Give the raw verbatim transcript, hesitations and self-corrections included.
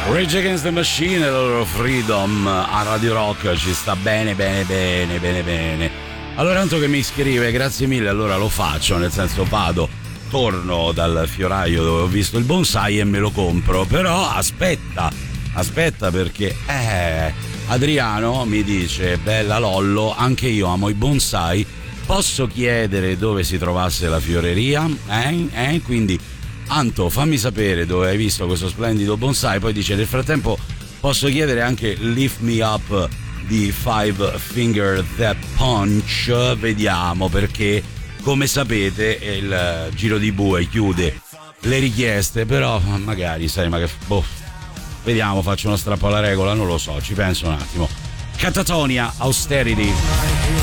Rage Against the Machine e la loro Freedom a Radio Rock, ci sta bene bene bene bene bene. Allora, tanto che mi scrive, grazie mille, allora lo faccio, nel senso vado, torno dal fioraio dove ho visto il bonsai e me lo compro, però aspetta, aspetta perché eh, Adriano mi dice, bella Lollo, anche io amo i bonsai, posso chiedere dove si trovasse la fioreria? Eh? Eh? Quindi Anto, fammi sapere dove hai visto questo splendido bonsai. Poi dice, nel frattempo posso chiedere anche Lift Me Up di Five Finger Death Punch? Vediamo, perché come sapete il Giro di Bue chiude le richieste, però magari sai, ma che boh, vediamo, faccio uno strappo alla regola, non lo so, ci penso un attimo. Catatonia, Austerity.